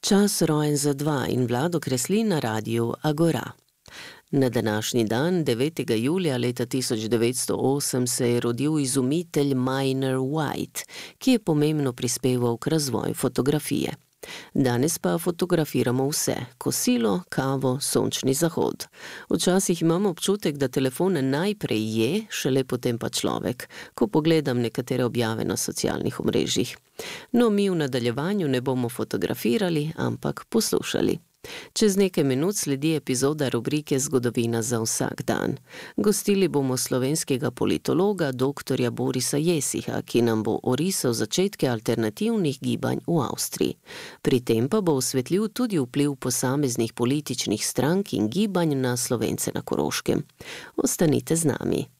Čas rojen za dva in Vlado Kreslin na radiju Agora. Na današnji dan, 9. julija leta 1908, se je rodil izumitelj Minor White, ki je pomembno prispeval k razvoju fotografije. Danes pa fotografiramo vse, kosilo, kavo, sončni zahod. Včasih imam občutek, da telefon najprej je, šele potem pa človek, ko pogledam nekatere objave na socialnih omrežjih. No, mi v nadaljevanju ne bomo fotografirali, ampak poslušali. Čez nekaj minut sledi epizoda rubrike Zgodovina za vsak dan. Gostili bomo slovenskega politologa dr. Borisa Jesiha, ki nam bo orisal začetke alternativnih gibanj v Avstriji. Pri tem pa bo osvetlil tudi vpliv posameznih političnih strank in gibanj na Slovence na Koroškem. Ostanite z nami.